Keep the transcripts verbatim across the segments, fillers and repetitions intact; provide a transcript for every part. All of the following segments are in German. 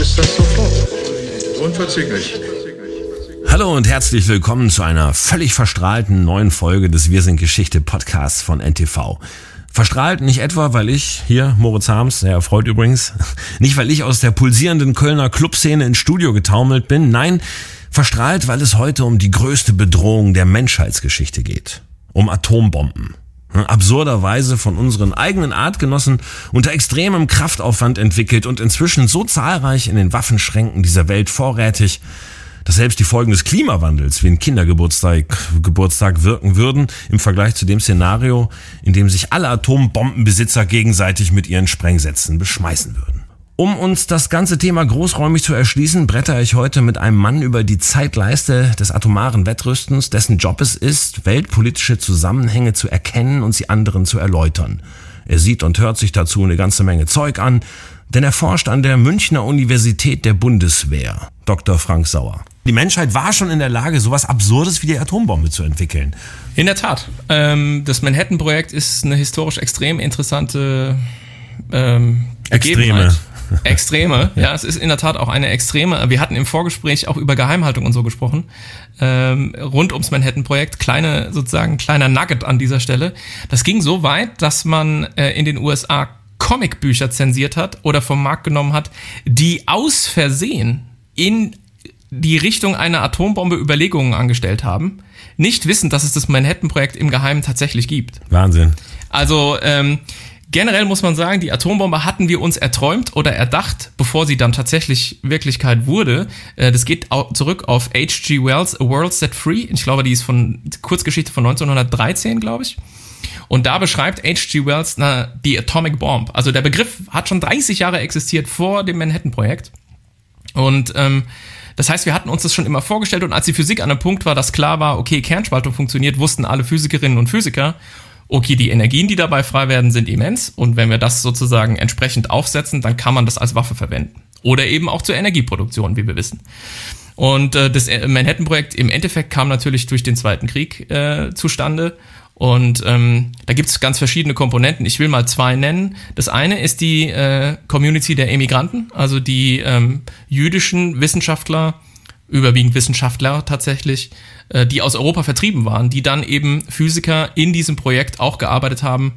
ist das sofort. Unverzüglich. Hallo und herzlich willkommen zu einer völlig verstrahlten neuen Folge des Wir sind Geschichte Podcasts von N T V. Verstrahlt nicht etwa, weil ich, hier Moritz Harms, sehr erfreut übrigens, nicht weil ich aus der pulsierenden Kölner Clubszene ins Studio getaumelt bin, nein, verstrahlt, weil es heute um die größte Bedrohung der Menschheitsgeschichte geht. Um Atombomben. Absurderweise von unseren eigenen Artgenossen unter extremem Kraftaufwand entwickelt und inzwischen so zahlreich in den Waffenschränken dieser Welt vorrätig, dass selbst die Folgen des Klimawandels wie ein Kindergeburtstag Geburtstag wirken würden im Vergleich zu dem Szenario, in dem sich alle Atombombenbesitzer gegenseitig mit ihren Sprengsätzen beschmeißen würden. Um uns das ganze Thema großräumig zu erschließen, bretter ich heute mit einem Mann über die Zeitleiste des atomaren Wettrüstens, dessen Job es ist, weltpolitische Zusammenhänge zu erkennen und sie anderen zu erläutern. Er sieht und hört sich dazu eine ganze Menge Zeug an, denn er forscht an der Münchner Universität der Bundeswehr, Doktor Frank Sauer. Die Menschheit war schon in der Lage, sowas Absurdes wie die Atombombe zu entwickeln. In der Tat. Ähm, das Manhattan-Projekt ist eine historisch extrem interessante ähm, Extreme. Extreme, ja. ja, es ist in der Tat auch eine Extreme. Wir hatten im Vorgespräch auch über Geheimhaltung und so gesprochen, ähm, rund ums Manhattan-Projekt. Kleine, sozusagen, kleiner Nugget an dieser Stelle. Das ging so weit, dass man äh, in den U S A Comicbücher zensiert hat oder vom Markt genommen hat, die aus Versehen in die Richtung einer Atombombe Überlegungen angestellt haben, nicht wissend, dass es das Manhattan-Projekt im Geheimen tatsächlich gibt. Wahnsinn. Also, ähm, generell muss man sagen, die Atombombe hatten wir uns erträumt oder erdacht, bevor sie dann tatsächlich Wirklichkeit wurde. Das geht zurück auf H G Wells' A World Set Free. Ich glaube, die ist von Kurzgeschichte von neunzehnhundertdreizehn, glaube ich. Und da beschreibt H G Wells na, die Atomic Bomb. Also der Begriff hat schon dreißig Jahre existiert vor dem Manhattan-Projekt. Und ähm, das heißt, wir hatten uns das schon immer vorgestellt. Und als die Physik an einem Punkt war, dass klar war, okay, Kernspaltung funktioniert, wussten alle Physikerinnen und Physiker, okay, die Energien, die dabei frei werden, sind immens. Und wenn wir das sozusagen entsprechend aufsetzen, dann kann man das als Waffe verwenden. Oder eben auch zur Energieproduktion, wie wir wissen. Und äh, das Manhattan-Projekt im Endeffekt kam natürlich durch den Zweiten Krieg äh, zustande. Und ähm, da gibt es ganz verschiedene Komponenten. Ich will mal zwei nennen. Das eine ist die äh, Community der Emigranten, also die ähm, jüdischen Wissenschaftler, überwiegend Wissenschaftler tatsächlich, äh, die aus Europa vertrieben waren, die dann eben Physiker in diesem Projekt auch gearbeitet haben,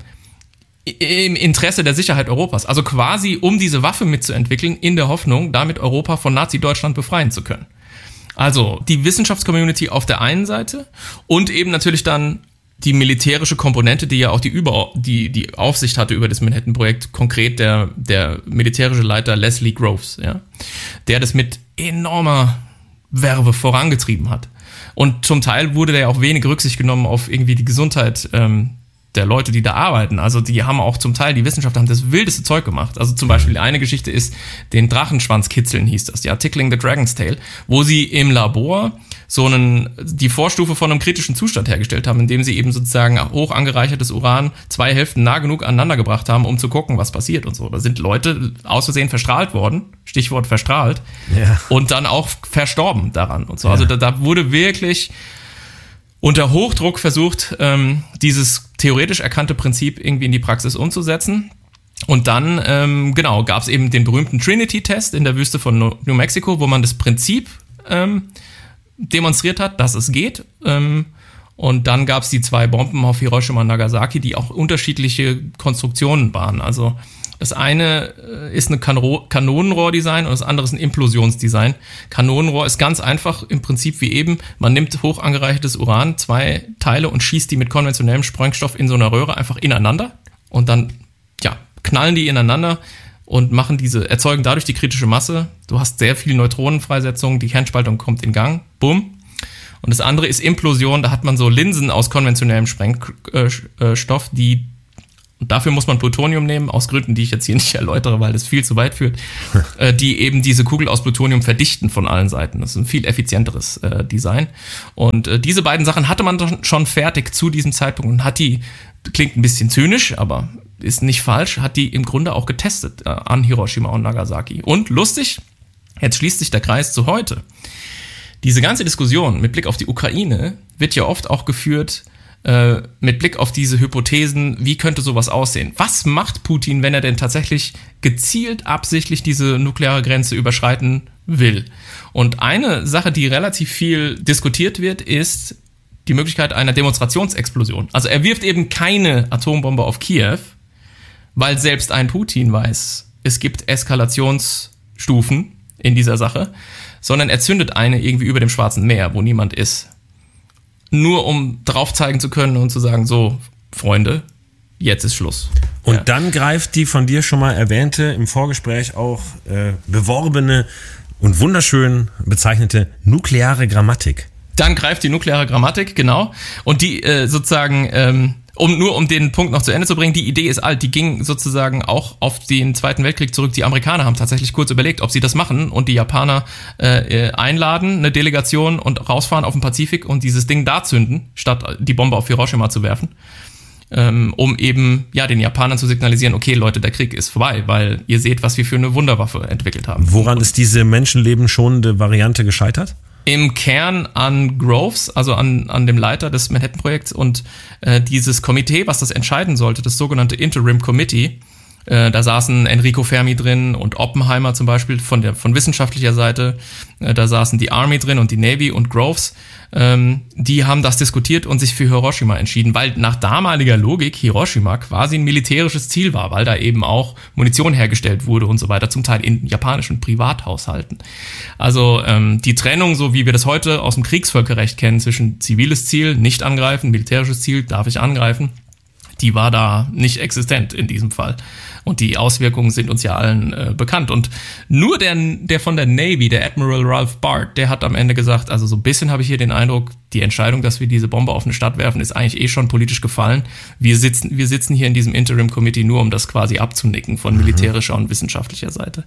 im Interesse der Sicherheit Europas. Also quasi, um diese Waffe mitzuentwickeln, in der Hoffnung, damit Europa von Nazi-Deutschland befreien zu können. Also die Wissenschaftscommunity auf der einen Seite und eben natürlich dann die militärische Komponente, die ja auch die, Über- die, die Aufsicht hatte über das Manhattan-Projekt, konkret der, der militärische Leiter Leslie Groves, ja, der das mit enormer Verve vorangetrieben hat. Und zum Teil wurde da ja auch wenig Rücksicht genommen auf irgendwie die Gesundheit ähm, der Leute, die da arbeiten. Also die haben auch zum Teil, die Wissenschaftler haben das wildeste Zeug gemacht. Also zum Beispiel eine Geschichte ist, den Drachenschwanz kitzeln hieß das, ja, Tickling the Dragon's Tail, wo sie im Labor so einen, die Vorstufe von einem kritischen Zustand hergestellt haben, indem sie eben sozusagen hoch angereichertes Uran zwei Hälften nah genug aneinander gebracht haben, um zu gucken, was passiert und so. Da sind Leute aus Versehen verstrahlt worden, Stichwort verstrahlt, ja. Und dann auch verstorben daran und so. Ja. Also da, da wurde wirklich unter Hochdruck versucht, ähm, dieses theoretisch erkannte Prinzip irgendwie in die Praxis umzusetzen. Und dann, ähm, genau, gab es eben den berühmten Trinity-Test in der Wüste von New Mexico, wo man das Prinzip ähm, demonstriert hat, dass es geht. Ähm, und dann gab es die zwei Bomben auf Hiroshima und Nagasaki, die auch unterschiedliche Konstruktionen waren. Also das eine ist ein Kan- Kanonenrohrdesign und das andere ist ein Implosionsdesign. Kanonenrohr ist ganz einfach, im Prinzip wie eben, man nimmt hoch angereichertes Uran, zwei Teile und schießt die mit konventionellem Sprengstoff in so einer Röhre einfach ineinander und dann, ja, knallen die ineinander und machen diese, erzeugen dadurch die kritische Masse. Du hast sehr viel Neutronenfreisetzung, die Kernspaltung kommt in Gang, bumm. Und das andere ist Implosion, da hat man so Linsen aus konventionellem Sprengstoff, die, und dafür muss man Plutonium nehmen, aus Gründen, die ich jetzt hier nicht erläutere, weil das viel zu weit führt, die eben diese Kugel aus Plutonium verdichten von allen Seiten. Das ist ein viel effizienteres äh, Design. Und äh, diese beiden Sachen hatte man schon fertig zu diesem Zeitpunkt und hat die, klingt ein bisschen zynisch, aber ist nicht falsch, hat die im Grunde auch getestet äh, an Hiroshima und Nagasaki. Und lustig, jetzt schließt sich der Kreis zu heute. Diese ganze Diskussion mit Blick auf die Ukraine wird ja oft auch geführt äh, mit Blick auf diese Hypothesen, wie könnte sowas aussehen? Was macht Putin, wenn er denn tatsächlich gezielt, absichtlich diese nukleare Grenze überschreiten will? Und eine Sache, die relativ viel diskutiert wird, ist die Möglichkeit einer Demonstrationsexplosion. Also er wirft eben keine Atombombe auf Kiew, weil selbst ein Putin weiß, es gibt Eskalationsstufen in dieser Sache, sondern er zündet eine irgendwie über dem Schwarzen Meer, wo niemand ist. Nur um drauf zeigen zu können und zu sagen, so, Freunde, jetzt ist Schluss. Und ja. Dann greift die von dir schon mal erwähnte, im Vorgespräch auch äh, beworbene und wunderschön bezeichnete nukleare Grammatik. Dann greift die nukleare Grammatik, genau. Und die äh, sozusagen, ähm, um nur um den Punkt noch zu Ende zu bringen, die Idee ist alt, die ging sozusagen auch auf den Zweiten Weltkrieg zurück. Die Amerikaner haben tatsächlich kurz überlegt, ob sie das machen und die Japaner äh, einladen, eine Delegation und rausfahren auf den Pazifik und dieses Ding da zünden, statt die Bombe auf Hiroshima zu werfen. Ähm, um eben ja den Japanern zu signalisieren, okay Leute, der Krieg ist vorbei, weil ihr seht, was wir für eine Wunderwaffe entwickelt haben. Woran ist diese menschenlebenschonende Variante gescheitert? Im Kern an Groves, also an, an dem Leiter des Manhattan-Projekts und äh, dieses Komitee, was das entscheiden sollte, das sogenannte Interim Committee, äh, da saßen Enrico Fermi drin und Oppenheimer zum Beispiel von der von wissenschaftlicher Seite, äh, da saßen die Army drin und die Navy und Groves, ähm, die haben das diskutiert und sich für Hiroshima entschieden, weil nach damaliger Logik Hiroshima quasi ein militärisches Ziel war, weil da eben auch Munition hergestellt wurde und so weiter, zum Teil in japanischen Privathaushalten. Also ähm, die Trennung, so wie wir das heute aus dem Kriegsvölkerrecht kennen, zwischen ziviles Ziel, nicht angreifen, militärisches Ziel, darf ich angreifen, die war da nicht existent in diesem Fall. Und die Auswirkungen sind uns ja allen äh, bekannt. Und nur der, der von der Navy, der Admiral Ralph Bart, der hat am Ende gesagt, also so ein bisschen habe ich hier den Eindruck, die Entscheidung, dass wir diese Bombe auf eine Stadt werfen, ist eigentlich eh schon politisch gefallen. Wir sitzen, wir sitzen hier in diesem Interim Committee nur, um das quasi abzunicken von militärischer und wissenschaftlicher Seite.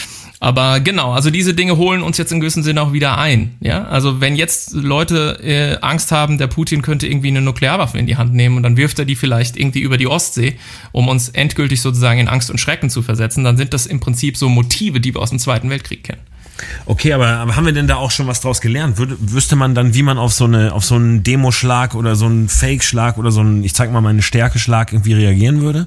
Aber genau, also diese Dinge holen uns jetzt in gewissem Sinne auch wieder ein. Ja, also wenn jetzt Leute äh, Angst haben, der Putin könnte irgendwie eine Nuklearwaffe in die Hand nehmen und dann wirft er die vielleicht irgendwie über die Ostsee, um uns endgültig sozusagen in Angst und Schrecken zu versetzen, dann sind das im Prinzip so Motive, die wir aus dem Zweiten Weltkrieg kennen. Okay, aber, aber haben wir denn da auch schon was draus gelernt? Würde, wüsste man dann, wie man auf so eine, auf so einen Demoschlag oder so einen Fake-Schlag oder so einen, ich zeig mal meine Stärke-Schlag irgendwie reagieren würde?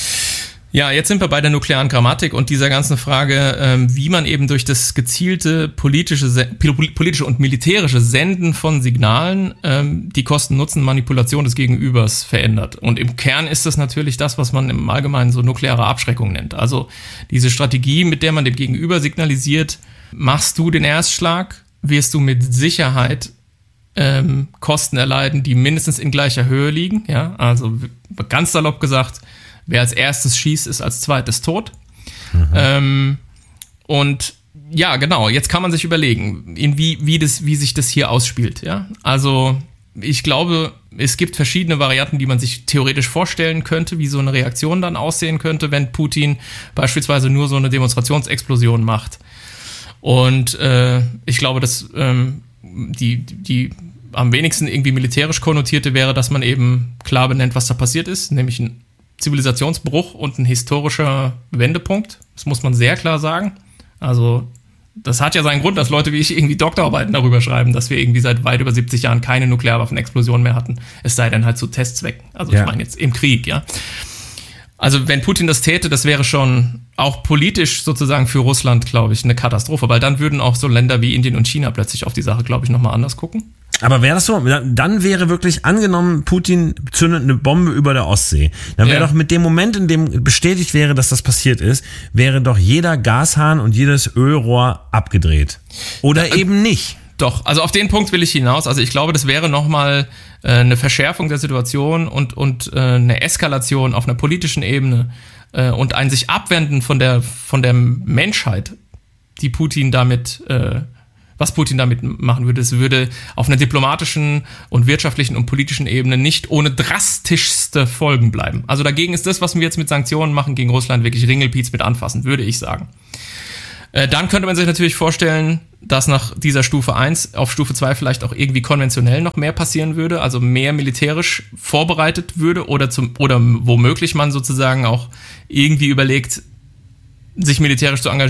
Ja, jetzt sind wir bei der nuklearen Grammatik und dieser ganzen Frage, ähm, wie man eben durch das gezielte politische, politische und militärische Senden von Signalen ähm, die Kosten-Nutzen-Manipulation des Gegenübers verändert. Und im Kern ist das natürlich das, was man im Allgemeinen so nukleare Abschreckung nennt. Also diese Strategie, mit der man dem Gegenüber signalisiert, machst du den Erstschlag, wirst du mit Sicherheit ähm, Kosten erleiden, die mindestens in gleicher Höhe liegen. Ja, also ganz salopp gesagt, wer als erstes schießt, ist als zweites tot. Mhm. Ähm, und ja, genau, jetzt kann man sich überlegen, in wie, wie, das, wie sich das hier ausspielt. Ja? Also ich glaube, es gibt verschiedene Varianten, die man sich theoretisch vorstellen könnte, wie so eine Reaktion dann aussehen könnte, wenn Putin beispielsweise nur so eine Demonstrationsexplosion macht. Und äh, ich glaube, dass ähm, die, die am wenigsten irgendwie militärisch konnotierte wäre, dass man eben klar benennt, was da passiert ist, nämlich ein Zivilisationsbruch und ein historischer Wendepunkt. Das muss man sehr klar sagen. Also das hat ja seinen Grund, dass Leute wie ich irgendwie Doktorarbeiten darüber schreiben, dass wir irgendwie seit weit über siebzig Jahren keine Nuklearwaffenexplosion mehr hatten. Es sei denn halt zu Testzwecken. Also ja. Ich meine jetzt im Krieg, ja. Also wenn Putin das täte, das wäre schon auch politisch sozusagen für Russland, glaube ich, eine Katastrophe, weil dann würden auch so Länder wie Indien und China plötzlich auf die Sache, glaube ich, nochmal anders gucken. Aber wäre das so, dann wäre wirklich angenommen, Putin zündet eine Bombe über der Ostsee. Dann wäre ja. doch mit dem Moment, in dem bestätigt wäre, dass das passiert ist, wäre doch jeder Gashahn und jedes Ölrohr abgedreht. Oder ja, eben nicht. Doch, also auf den Punkt will ich hinaus. Also ich glaube, das wäre nochmal äh, eine Verschärfung der Situation und, und äh, eine Eskalation auf einer politischen Ebene äh, und ein sich abwenden von der, von der Menschheit, die Putin damit äh, was Putin damit machen würde. Es würde auf einer diplomatischen und wirtschaftlichen und politischen Ebene nicht ohne drastischste Folgen bleiben. Also dagegen ist das, was wir jetzt mit Sanktionen machen gegen Russland, wirklich Ringelpiez mit anfassen, würde ich sagen. Äh, dann könnte man sich natürlich vorstellen, dass nach dieser Stufe eins auf Stufe zwei vielleicht auch irgendwie konventionell noch mehr passieren würde, also mehr militärisch vorbereitet würde oder zum oder womöglich man sozusagen auch irgendwie überlegt, sich militärisch zu engagieren,